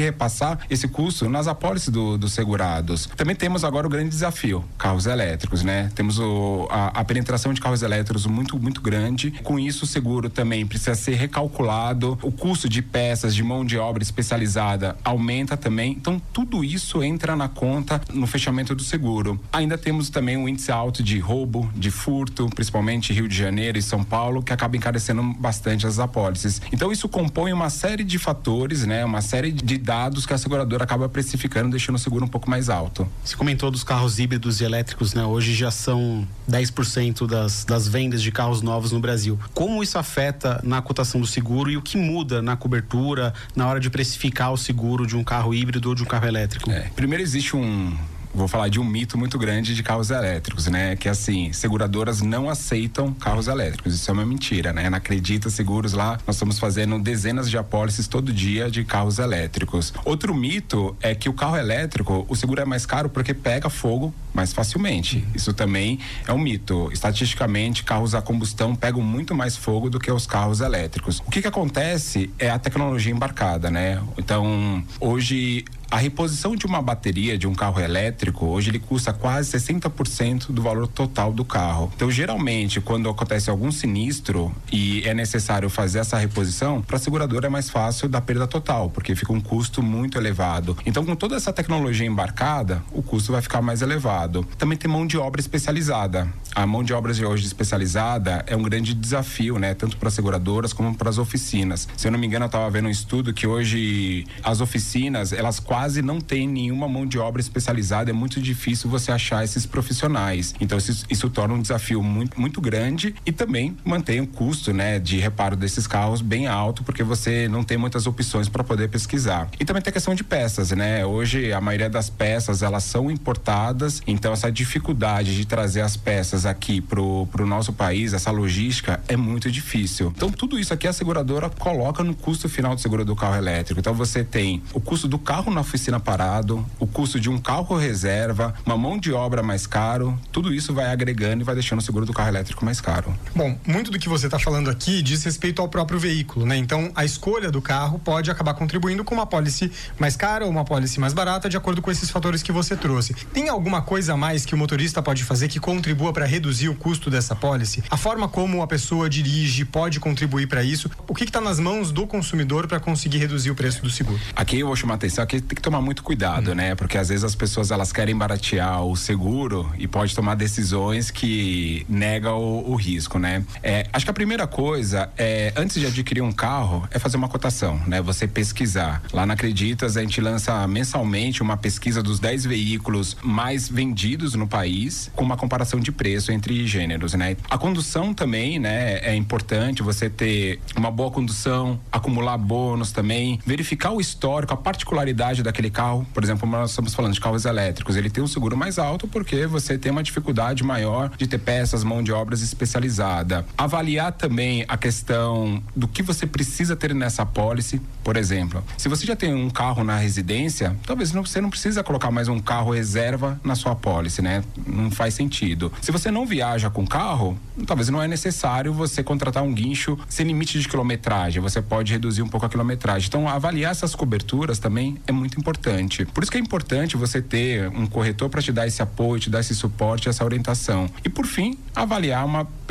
que repassar esse custo nas apólices dos segurados. Também temos agora o grande desafio, carros elétricos, né? Temos a penetração de carros elétricos muito, muito grande. Com isso, o seguro também precisa ser recalculado. O custo de peças, de mão de obra especializada aumenta também. Então, tudo isso entra na conta no fechamento do seguro. Ainda temos também um índice alto de roubo, de furto, principalmente Rio de Janeiro e São Paulo, que acaba encarecendo bastante as apólices. Então, isso compõe uma série de fatores, né? Uma série de dados que a seguradora acaba precificando, deixando o seguro um pouco mais alto. Você comentou dos carros híbridos e elétricos, né? Hoje já são 10% das vendas de carros novos no Brasil. Como isso afeta na cotação do seguro e o que muda na cobertura, na hora de precificar o seguro de um carro híbrido ou de um carro elétrico? Primeiro existe vou falar de um mito muito grande de carros elétricos, né? Que assim, seguradoras não aceitam carros elétricos. Isso é uma mentira, né? Na Acredita Seguros lá, nós estamos fazendo dezenas de apólices todo dia de carros elétricos. Outro mito é que o carro elétrico, o seguro é mais caro porque pega fogo mais facilmente. Isso também é um mito. Estatisticamente, carros a combustão pegam muito mais fogo do que os carros elétricos. O que acontece é a tecnologia embarcada, né? Então, hoje, a reposição de uma bateria de um carro elétrico, hoje ele custa quase 60% do valor total do carro. Então, geralmente, quando acontece algum sinistro e é necessário fazer essa reposição, para a seguradora é mais fácil da perda total, porque fica um custo muito elevado. Então, com toda essa tecnologia embarcada, o custo vai ficar mais elevado. Também tem mão de obra especializada. A mão de obra de hoje especializada é um grande desafio, né? Tanto para as seguradoras como para as oficinas. Se eu não me engano, eu estava vendo um estudo que hoje as oficinas, elas quase não têm nenhuma mão de obra especializada. É muito difícil você achar esses profissionais. Então, isso torna um desafio muito, muito grande e também mantém o custo, né, de reparo desses carros bem alto, porque você não tem muitas opções para poder pesquisar. E também tem a questão de peças, né? Hoje, a maioria das peças, elas são importadas. Então, essa dificuldade de trazer as peças aqui pro nosso país, essa logística, é muito difícil. Então, tudo isso aqui a seguradora coloca no custo final do seguro do carro elétrico. Então, você tem o custo do carro na oficina parado, o custo de um carro reserva, uma mão de obra mais caro, tudo isso vai agregando e vai deixando o seguro do carro elétrico mais caro. Bom, muito do que você está falando aqui diz respeito ao próprio veículo, né? Então, a escolha do carro pode acabar contribuindo com uma pólice mais cara ou uma pólice mais barata, de acordo com esses fatores que você trouxe. Tem alguma coisa a mais que o motorista pode fazer que contribua para reduzir o custo dessa pólice? A forma como a pessoa dirige pode contribuir para isso? O que está nas mãos do consumidor para conseguir reduzir o preço do seguro? Aqui eu vou chamar a atenção, aqui tem que tomar muito cuidado, né? Porque às vezes as pessoas, elas querem baratear o seguro e pode tomar decisões que negam o risco, né? Acho que a primeira coisa antes de adquirir um carro, é fazer uma cotação, né? Você pesquisar. Lá na Acreditas, a gente lança mensalmente uma pesquisa dos 10 veículos mais vendidos no país, com uma comparação de preço entre gêneros, né? A condução também, né? É importante você ter uma boa condução, acumular bônus também, verificar o histórico, a particularidade daquele carro. Por exemplo, nós estamos falando de carros elétricos, ele tem um seguro mais alto porque você tem uma dificuldade maior de ter peças, mão de obras especializada. Avaliar também a questão do que você precisa ter nessa apólice. Por exemplo, se você já tem um carro na residência, talvez você não precisa colocar mais um carro reserva na sua apólice, né? Não faz sentido. Se você não viaja com carro, talvez não é necessário você contratar um guincho sem limite de quilometragem. Você pode reduzir um pouco a quilometragem. Então, avaliar essas coberturas também é muito importante. Por isso que é importante você ter um corretor para te dar esse apoio, te dar esse suporte, essa orientação. E, por fim, avaliar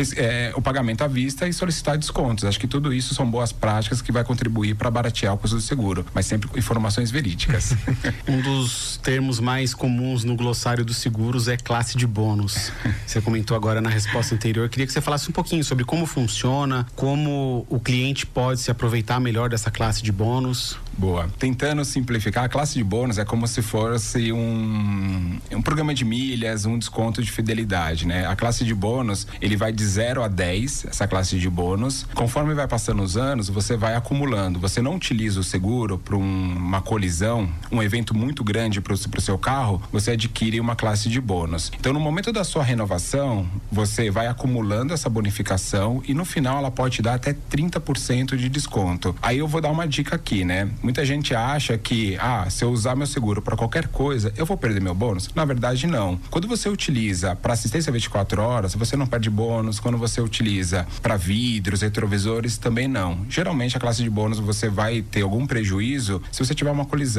o pagamento à vista e solicitar descontos. Acho que tudo isso são boas práticas que vai contribuir para baratear o custo do seguro, mas sempre com informações verídicas. Um dos termos mais comuns no glossário dos seguros é classe de bônus. Você comentou agora na resposta anterior. Queria que você falasse um pouquinho sobre como funciona, como o cliente pode se aproveitar melhor dessa classe de bônus. Boa. Tentando simplificar, a classe de bônus é como se fosse um programa de milhas, um desconto de fidelidade, né? A classe de bônus, ele vai de 0 a 10, essa classe de bônus. Conforme vai passando os anos, você vai acumulando. Você não utiliza o seguro para uma colisão, um evento muito grande para o seu carro, você adquire uma classe de bônus. Então, no momento da sua renovação, você vai acumulando essa bonificação e no final ela pode te dar até 30% de desconto. Aí eu vou dar uma dica aqui, né? Muita gente acha que, se eu usar meu seguro para qualquer coisa, eu vou perder meu bônus. Na verdade, não. Quando você utiliza para assistência 24 horas, você não perde bônus. Quando você utiliza para vidros, retrovisores, também não. Geralmente, a classe de bônus você vai ter algum prejuízo se você tiver uma colisão